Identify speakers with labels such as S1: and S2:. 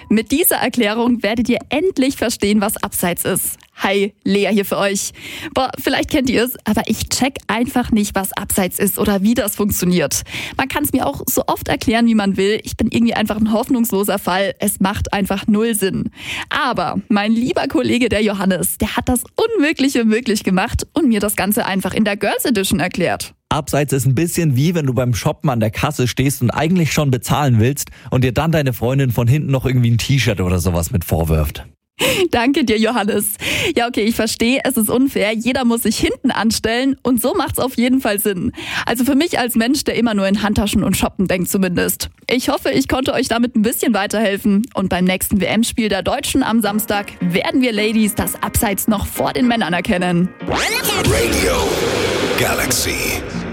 S1: Mit dieser Erklärung werdet ihr endlich verstehen, was Abseits ist. Hi, Lea hier für euch. Vielleicht kennt ihr es, aber ich check einfach nicht, was Abseits ist oder wie das funktioniert. Man kann es mir auch so oft erklären, wie man will. Ich bin irgendwie einfach ein hoffnungsloser Fall. Es macht einfach null Sinn. Aber mein lieber Kollege, der Johannes, der hat das Unmögliche möglich gemacht und mir das Ganze einfach in der Girls Edition erklärt.
S2: Abseits ist ein bisschen wie wenn du beim Shoppen an der Kasse stehst und eigentlich schon bezahlen willst und dir dann deine Freundin von hinten noch irgendwie ein T-Shirt oder sowas mit vorwirft.
S1: Danke dir, Johannes. Ja, okay, ich verstehe, es ist unfair. Jeder muss sich hinten anstellen und so macht's auf jeden Fall Sinn. Also für mich als Mensch, der immer nur in Handtaschen und Shoppen denkt zumindest. Ich hoffe, ich konnte euch damit ein bisschen weiterhelfen. Und beim nächsten WM-Spiel der Deutschen am Samstag werden wir Ladies das Abseits noch vor den Männern erkennen.
S3: Radio Galaxy.